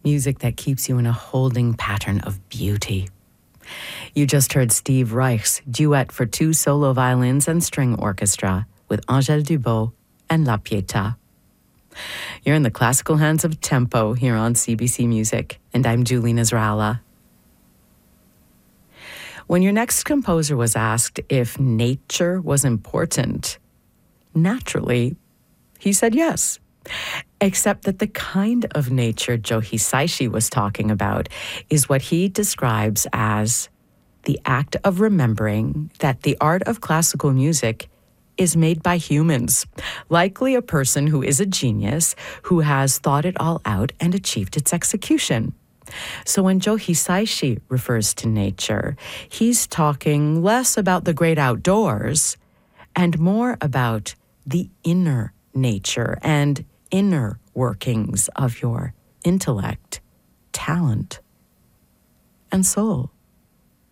Music that keeps you in a holding pattern of beauty. You just heard Steve Reich's duet for 2 solo violins and string orchestra with Angèle Dubot and La Pietà. You're in the classical hands of Tempo here on CBC Music, and I'm Julie Nasrallah. When your next composer was asked if nature was important, naturally, he said yes. Except that the kind of nature Joe Hisaishi was talking about is what he describes as the act of remembering that the art of classical music is made by humans, likely a person who is a genius, who has thought it all out and achieved its execution. So when Joe Hisaishi refers to nature, he's talking less about the great outdoors and more about the inner nature and inner workings of your intellect, talent, and soul.